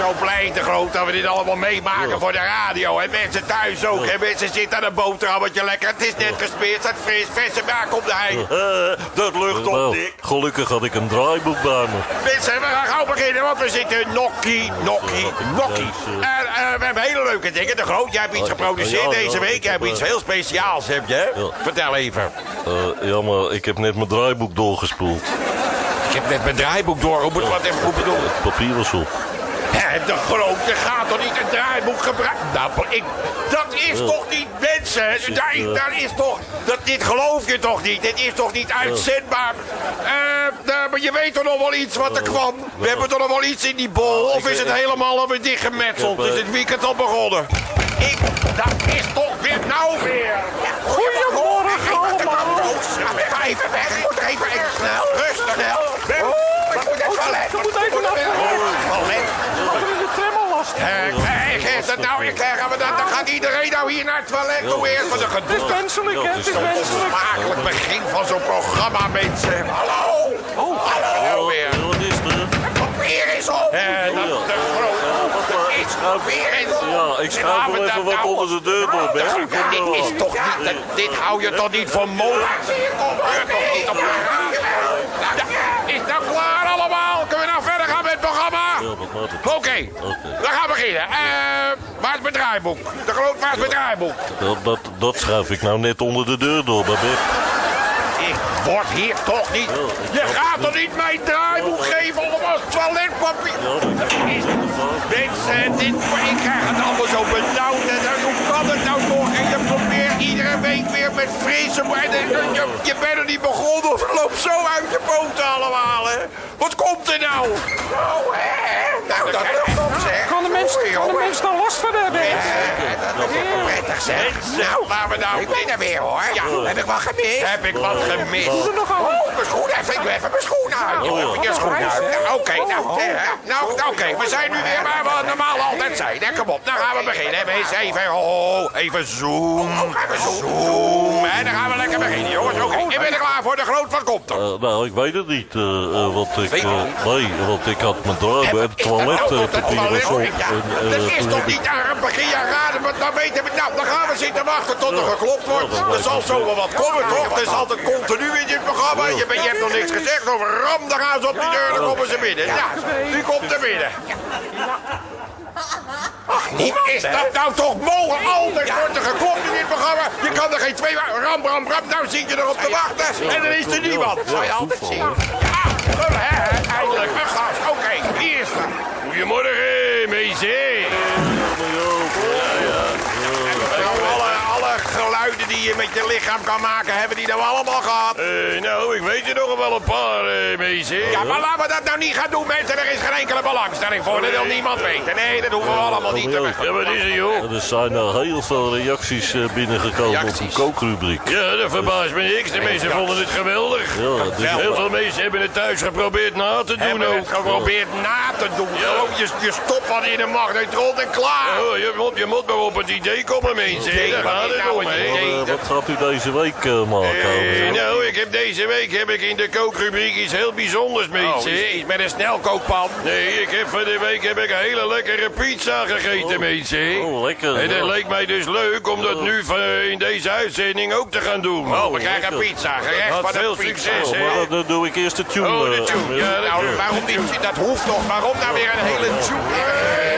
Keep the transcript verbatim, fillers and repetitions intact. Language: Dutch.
zo blij te groot dat we dit allemaal meemaken ja. voor de radio. En mensen thuis ook. Ja. En mensen zitten aan een boterhammetje lekker. Het is net gesmeerd, het fris, verse melk komt erheen. Ja. Dat lucht op, nou, Dick. Gelukkig had ik een draaiboek bij me. Mensen, we gaan gauw beginnen, want we zitten nokkie, nokkie, nokkie. En uh, we hebben hele leuke dingen. De Groot, jij hebt iets geproduceerd ja, ja, deze week. Jij hebt iets heel speciaals, heb je? Ja. Vertel even. Uh, ja, maar ik heb net mijn draaiboek doorgespoeld. Ik heb net mijn draaiboek door. Hoe moet ik wat even goed bedoelen? Het papier was op. Hé, de Groot, je gaat toch niet een draaiboek gebruiken? Nou, ik, dat is ja. toch niet mensen? Zit, daar, uh, daar is toch... Dat, dit geloof je toch niet? Dit is toch niet uitzendbaar? Uh, uh, maar je weet toch nog wel iets wat er kwam? We uh, hebben toch nog wel iets in die bol? Of is het helemaal alweer dichtgemetseld? Is het weekend al begonnen? Ik, dat is toch weer nou weer? Ja, goedemorgen allemaal. Ik ga even weg. Ik moet even even snel. Rustig, snel. Ik moet even letten. Ik moet even naar voren. De tram al last. Kijk, is het nou weer krijgen we dat? Dan gaat iedereen nou hier naar het toilet toe eerst voor de gedoe. Het is wenselijk, hè? Het is wenselijk. Smakelijk begin van zo'n programma, mensen. Hallo. Oh, hallo weer. Wat is er? Het papier is op. En dat is de Groot. Is weer eens. Ja, ik schuif wel even wat onder de deur door, Bert. Dit is toch niet... Dit hou je toch niet voor mogelijk? Is nou klaar allemaal? Kunnen we nou verder gaan met het programma? Oké, okay. okay. we gaan beginnen. Uh, waar is mijn draaiboek? De Groot, waar is mijn draaiboek? Dat, dat, dat schuif ik nou net onder de deur door, Babette. Ik word hier toch niet... Je gaat toch niet mijn draaiboek geven om als toiletpapier? Mensen, dit, ik krijg het allemaal zo benauwd. En hoe kan het nou nog? En je probeert iedere week weer met frisse... Je, je, je bent er niet begonnen of het loopt zo uit je poten allemaal, hè? Wat komt er nou? Oh, hè? Nou, dat lukt op, zeg. Kan de mensen er last van hebben? Ja, dat is wel prettig, zeg. Nou, laten we nou... Ik ben er weer, hoor. Ja, heb ik wat gemist? Heb ik wat gemist? Doe er nog aan. Oh, mijn schoen. Even, ik doe even mijn schoen uit. Even je schoen uit. Oké, nou, nou, oké. We zijn nu weer waar we normaal altijd zijn. Hè? Kom op, dan gaan we beginnen. Wees even, oh, even zoom. Zoom. En dan gaan we lekker beginnen, jongens. Oké, ik ben er klaar voor. De Groot, wat komt er? Uh, nou, ik weet het niet. Uh, uh, want ik, uh, nee, want ik had mijn draaiboek en het toiletpapier was op. Dat is toch niet aan een begin raden, maar dan weten we... Nou, dan gaan we zitten wachten tot er geklopt wordt. Er zal zo wel wat komen, toch? Er is altijd continu in dit programma. Je, je hebt nog niks gezegd over ram, dan gaan ze op die deur, dan komen ze binnen. Ja, die komt er binnen. Ach, niet is dat nou toch mogelijk? Altijd wordt er geklopt in dit programma. Je kan er geen twee... Ram, ram, ram. Nou zit je erop te wachten. En dan is er niemand. Dat zou je altijd zien. Ja, eindelijk. Een gast. Oké, okay, hier is het. Goedemorgen, mensen. Geluiden die je met je lichaam kan maken, hebben die nou allemaal gehad? Uh, nou, ik weet er nog wel een paar, uh, mensen. Ja, maar laten we dat nou niet gaan doen, mensen. Er is geen enkele belangstelling voor. Dat wil niemand weten. Nee, dat hoeven we allemaal niet te weten. Ja, wat is er, joh? Er zijn nou heel veel reacties uh, binnengekomen reacties. op de kookrubriek. Ja, dat verbaast me niks. De mensen vonden het geweldig. Ja, dus heel veel mensen hebben het thuis geprobeerd na te doen. Hebben ook. het geprobeerd na te doen. Ja. Oh, je, je stopt wat in een magnetron en klaar. Oh, je, moet, je moet maar op het idee komen, mensen. Daar gaat het om. Uh, wat gaat u deze week uh, maken? Uh, nou, ik heb deze week heb ik in de kookrubriek iets heel bijzonders mee. Oh, iets met een snelkookpan. Nee, ik heb van de week heb ik een hele lekkere pizza gegeten, oh. mensen. Oh, lekker. En dat ja. leek mij dus leuk om dat nu van, uh, in deze uitzending ook te gaan doen. Oh, we krijgen lekker. pizza. Gerecht van veel succes, hè? Oh, dan doe ik eerst de tune. Oh, de tune. Uh, ja, dat, nou, waarom niet? Dat hoeft toch? Waarom nou weer een hele tune?